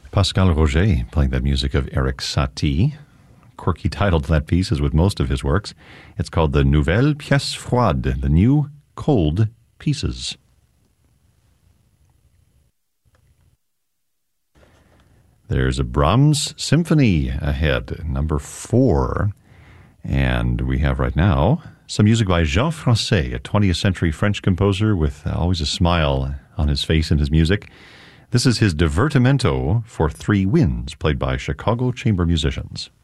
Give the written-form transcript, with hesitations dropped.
Pascal Roger playing that music of Erik Satie. Quirky title to that piece, as with most of his works. It's called the Nouvelle Pièce Froide, the New Cold Pieces. There's a Brahms Symphony ahead, number 4. And we have right now some music by Jean Francais, a 20th century French composer with always a smile on his face in his music. This is his Divertimento for 3 winds, played by Chicago chamber musicians.